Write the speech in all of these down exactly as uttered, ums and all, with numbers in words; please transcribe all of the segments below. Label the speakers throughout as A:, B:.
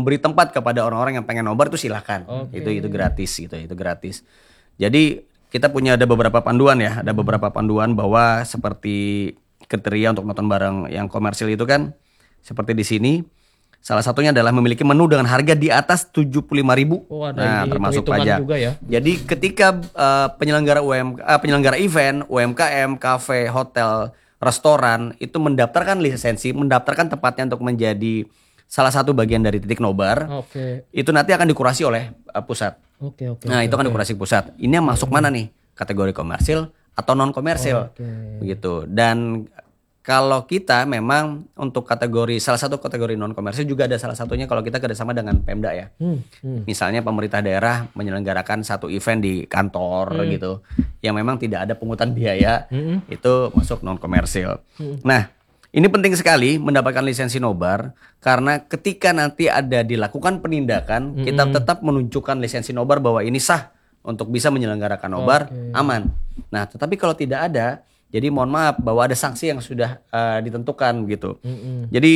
A: memberi tempat kepada orang-orang yang pengen nobar itu silakan. Okay. Itu itu gratis gitu, itu gratis. Jadi kita punya ada beberapa panduan ya, ada beberapa panduan bahwa seperti kriteria untuk nonton bareng yang komersil itu kan seperti di sini. Salah satunya adalah memiliki menu dengan harga di atas tujuh puluh lima ribu.
B: Oh, ada
A: nah, termasuk pajak.
B: Juga ya.
A: Jadi ketika uh, penyelenggara U M K, uh, penyelenggara event, U M K M, kafe, hotel, restoran itu mendaftarkan lisensi, mendaftarkan tempatnya untuk menjadi salah satu bagian dari titik nobar.
B: Oke.
A: Itu nanti akan dikurasi oleh uh, pusat.
B: Oke, oke.
A: Nah,
B: oke,
A: itu akan
B: oke.
A: dikurasi pusat. Ini yang masuk mana nih? Kategori komersil atau non komersil.
B: Oke.
A: Begitu. Dan kalau kita memang untuk kategori salah satu kategori non komersil juga ada salah satunya kalau kita kerjasama dengan Pemda ya. Hmm, hmm. Misalnya pemerintah daerah menyelenggarakan satu event di kantor hmm. gitu, yang memang tidak ada pungutan biaya, hmm. itu masuk non komersil. Hmm. Nah, ini penting sekali mendapatkan lisensi nobar karena ketika nanti ada dilakukan penindakan, hmm. kita tetap menunjukkan lisensi nobar bahwa ini sah untuk bisa menyelenggarakan nobar, okay. aman. Nah, tetapi kalau tidak ada, jadi mohon maaf bahwa ada sanksi yang sudah uh, ditentukan gitu. Mm-hmm. Jadi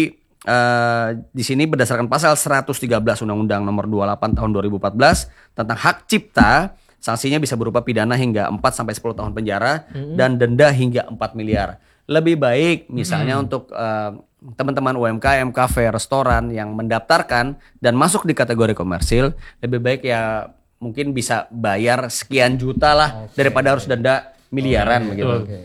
A: uh, di sini berdasarkan pasal seratus tiga belas Undang-Undang Nomor dua puluh delapan Tahun dua ribu empat belas tentang hak cipta, sanksinya bisa berupa pidana hingga empat sampai sepuluh tahun penjara mm-hmm. dan denda hingga empat miliar. Lebih baik misalnya mm-hmm. untuk uh, teman-teman U M K M, kafe, restoran yang mendaftarkan dan masuk di kategori komersil, lebih baik ya mungkin bisa bayar sekian juta lah okay. daripada harus denda miliaran okay, begitu. Okay.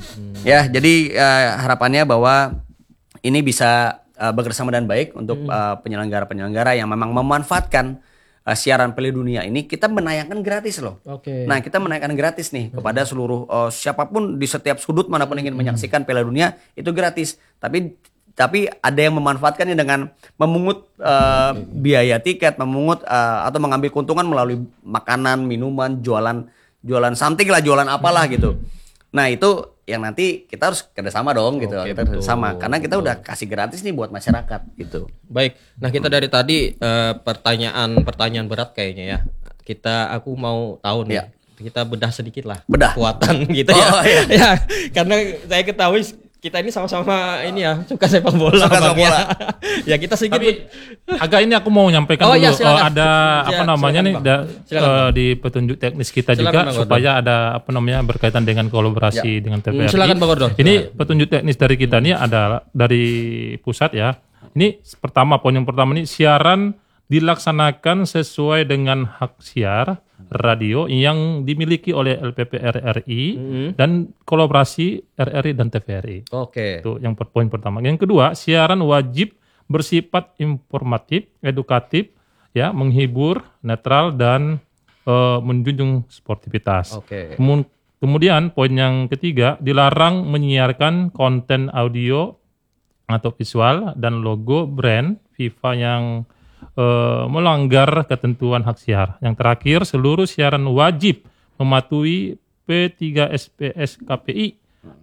A: Ya, jadi uh, harapannya bahwa ini bisa uh, bekerjasama dan baik untuk hmm. uh, penyelenggara-penyelenggara yang memang memanfaatkan uh, siaran Piala Dunia ini. Kita menayangkan gratis loh. Okay. Nah, kita menayangkan gratis nih hmm. kepada seluruh uh, siapapun di setiap sudut manapun ingin hmm. menyaksikan Piala Dunia itu gratis. Tapi tapi ada yang memanfaatkannya dengan memungut uh, okay. biaya tiket, memungut uh, atau mengambil keuntungan melalui makanan, minuman, jualan jualan something lah, jualan apalah hmm. gitu. Nah itu yang nanti kita harus kerjasama dong gitu,
B: Oke,
A: kita kerjasama
B: betul,
A: karena kita
B: betul.
A: udah kasih gratis nih buat masyarakat gitu.
B: Baik, nah kita dari tadi uh, pertanyaan-pertanyaan berat kayaknya ya. Kita aku mau tahu nih, ya. kita bedah sedikit lah
A: bedah.
B: kekuatan gitu
A: oh,
B: ya.
A: Iya.
B: ya. Karena saya ketahui kita ini sama-sama ini ya suka sepak bola.
A: Suka sepak bola.
B: ya kita sedikit.
C: Tapi, agak ini aku mau menyampaikan
B: oh,
C: dulu
B: ya,
C: uh, ada
B: ya,
C: apa namanya
B: silakan,
C: nih da,
B: silakan,
C: uh, di petunjuk teknis kita
B: silakan,
C: juga
B: Bang
C: supaya ada apa namanya berkaitan dengan kolaborasi ya. dengan T V R I.
B: Silakan Bang Gordon.
C: Ini petunjuk teknis dari kita ini ada dari pusat ya. Ini pertama poin yang pertama ini siaran dilaksanakan sesuai dengan hak siar radio yang dimiliki oleh L P P R R I mm-hmm. dan kolaborasi R R I dan T V R I.
B: Oke.
C: Itu yang per, poin pertama. Yang kedua, siaran wajib bersifat informatif, edukatif, ya, menghibur, netral dan uh, menjunjung sportivitas.
B: Oke.
C: Kemun, kemudian poin yang ketiga, dilarang menyiarkan konten audio atau visual dan logo brand FIFA yang Uh, melanggar ketentuan hak siar. Yang terakhir, seluruh siaran wajib mematuhi P tiga S P S K P I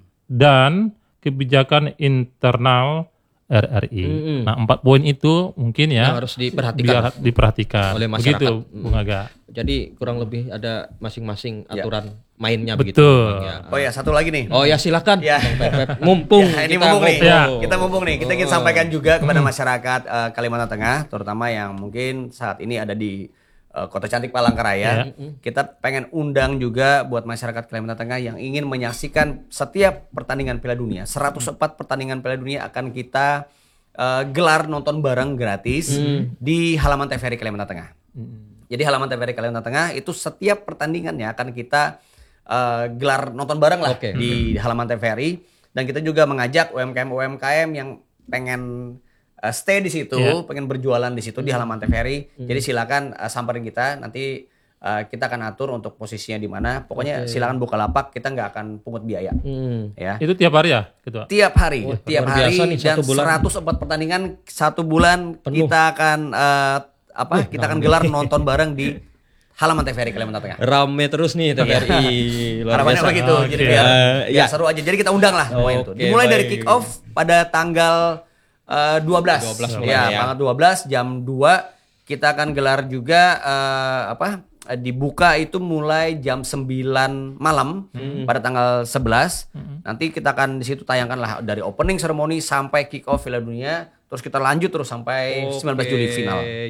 C: dan kebijakan internal R R I. Mm-hmm. Nah, empat poin itu mungkin ya
B: yang harus diperhatikan,
C: biar diperhatikan
B: oleh masyarakat.
C: Begitu, Bung Aga.
B: Jadi kurang lebih ada masing-masing aturan ya. mainnya
C: begitu.
B: Begitu. Ya.
A: Oh ya, satu lagi nih.
B: Oh ya silakan.
A: Ya.
B: Mumpung
A: ya, ini
B: kita
A: mumpung nih.
C: Ya.
A: Kita mumpung nih. Kita ingin
B: oh.
A: sampaikan juga kepada masyarakat uh, Kalimantan Tengah, terutama yang mungkin saat ini ada di uh, Kota Cantik Palangkaraya. Ya. Kita pengen undang juga buat masyarakat Kalimantan Tengah yang ingin menyaksikan setiap pertandingan Piala Dunia. seratus empat pertandingan Piala Dunia akan kita uh, gelar nonton bareng gratis hmm. di halaman T V R I Kalimantan Tengah. Hmm. Jadi halaman T V R I Kalimantan Tengah itu setiap pertandingannya akan kita uh, gelar nonton bareng lah okay. di halaman T V R I, dan kita juga mengajak U M K M U M K M yang pengen uh, stay di situ, yeah. pengen berjualan di situ di halaman T V R I. Hmm. Jadi silakan uh, samperin kita, nanti uh, kita akan atur untuk posisinya di mana. Pokoknya okay. silakan buka lapak, kita nggak akan pungut biaya. Hmm. Ya.
C: Itu tiap hari ya, Ketua?
A: Tiap hari, oh, tiap hari nih, dan seratus empat pertandingan satu bulan penuh. Kita akan uh, apa? Eh, kita akan gelar nonton bareng di halaman T V R I Kalimantan Tengah.
B: Rame terus nih T V R I.
A: Harapannya begitu. Oh, jadi okay. biar, uh, biar ya. seru aja. Jadi kita undang lah
B: oh,
A: itu.
B: Okay,
A: Dimulai
B: baik.
A: dari kick off pada tanggal uh, dua belas.
B: dua belas
A: ya,
B: ya,
A: tanggal dua belas jam dua kita akan gelar juga uh, apa? Dibuka itu mulai jam sembilan malam hmm. pada tanggal sebelas. Hmm. Nanti kita akan di situ tayangkan lah dari opening ceremony sampai kick off Piala Dunia. Terus kita lanjut terus sampai okay. sembilan belas Juli final.